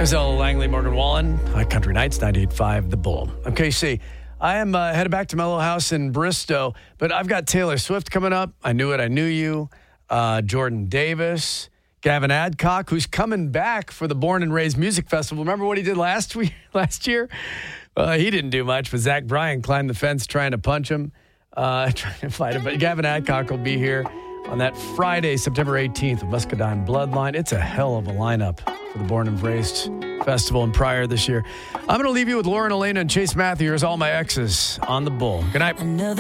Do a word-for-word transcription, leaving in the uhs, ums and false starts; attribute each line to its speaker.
Speaker 1: There's Ella Langley, Morgan Wallen, High Country Nights, ninety-eight point five The Bull. Okay, see, I am uh, headed back to Mellow House in Bristow, but I've got Taylor Swift coming up. I Knew It, I Knew You. Uh, Jordan Davis. Gavin Adcock, who's coming back for the Born and Raised Music Festival. Remember what he did last week, last year? Uh, he didn't do much, but Zach Bryan climbed the fence trying to punch him, uh, trying to fight him. But Gavin Adcock will be here on that Friday, September eighteenth, with Muscadine Bloodline. It's a hell of a lineup for the Born and Raised Festival and Pryor this year. I'm going to leave you with Lauren Elena and Chase Matthews, All My Exes, on the Bull. Good night. Another